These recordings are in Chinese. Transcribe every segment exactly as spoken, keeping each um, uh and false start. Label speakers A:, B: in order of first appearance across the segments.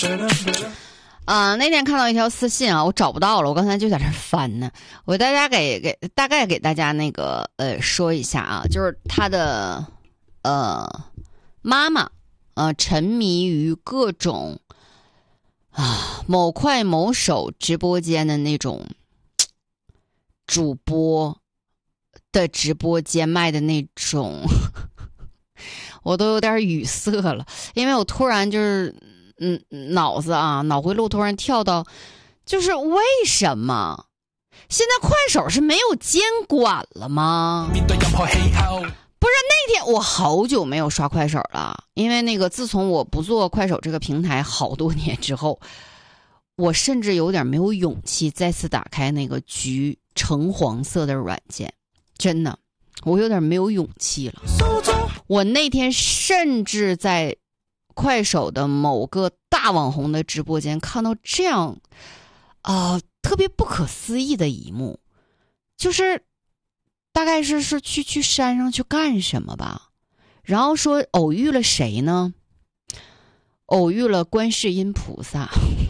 A: 啊、呃，那天看到一条私信啊，我找不到了，我刚才就在这翻呢。我大家给给大概给大家那个呃说一下啊，就是他的呃妈妈呃沉迷于各种啊某快某手直播间的那种主播的直播间卖的那种，我都有点语塞了，因为我突然就是。嗯，脑子啊，脑回路突然跳到，就是为什么现在快手是没有监管了吗？不是那天我好久没有刷快手了，因为那个自从我不做快手这个平台好多年之后，我甚至有点没有勇气再次打开那个橘橙黄色的软件，真的，我有点没有勇气了。我那天甚至在快手的某个大网红的直播间看到这样啊、呃、特别不可思议的一幕，就是大概是是去去山上去干什么吧，然后说偶遇了谁呢？偶遇了观世音菩萨。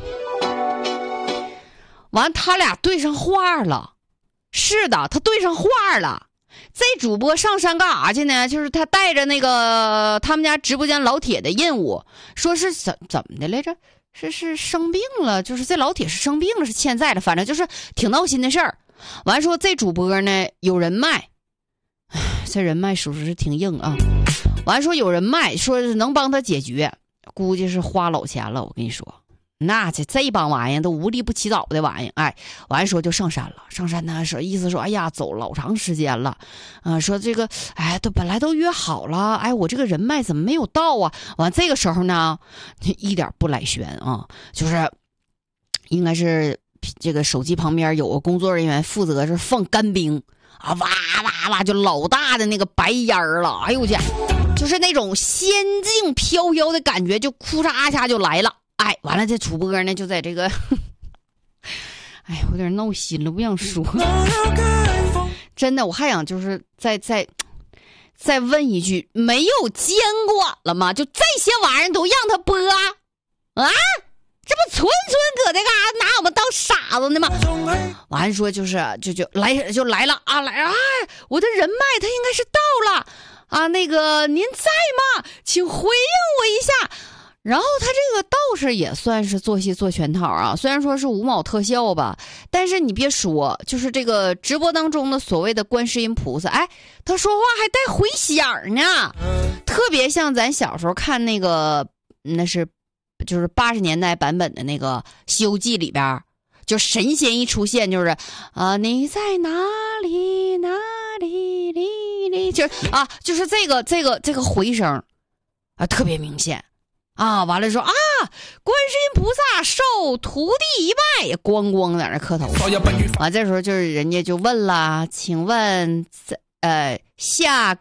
A: 完他俩对上话了，是的，他对上话了。这主播上山干啥去呢？就是他带着那个他们家直播间老铁的任务，说是怎怎么的来着？是是生病了，就是这老铁是生病了，是欠债了，反正就是挺闹心的事儿。完说这主播呢有人脉，这人脉属实是挺硬啊。完说有人脉，说是能帮他解决，估计是花老钱了。我跟你说。那这这帮玩意儿都无利不起早的玩意儿，哎，完说就上山了。上山呢说意思说，哎呀，走老长时间了，啊、呃，说这个，哎，都本来都约好了，哎，我这个人脉怎么没有到啊？完这个时候呢，一点不赖悬啊，就是应该是这个手机旁边有个工作人员负责是放干冰啊，哇哇哇，就老大的那个白烟儿了，哎呦我去，就是那种仙境飘飘的感觉，就哭嚓一下就来了。哎，完了，这主播呢就在这个，哎，我有点闹心了，不想说。真的，我还想就是再再再问一句，没有监管了吗？就这些玩意儿都让他播啊？啊，这不纯纯搁这嘎拿我们当傻子呢吗？完了说就是就就来就来了啊来啊！我的人脉他应该是到了啊，那个您在吗？请回应我一下。然后他这个道士也算是做戏做全套啊，虽然说是五毛特效吧，但是你别说，就是这个直播当中的所谓的观世音菩萨，哎，他说话还带回响呢，特别像咱小时候看那个，那是就是八十年代版本的那个《西游记》里边，就神仙一出现就是啊、呃，你在哪里哪里里里，就是啊，就是这个这个这个回声啊，特别明显。啊，完了说啊，观世音菩萨受徒弟一拜，咣咣在那磕头。完、啊、这时候就是人家就问了，请问呃下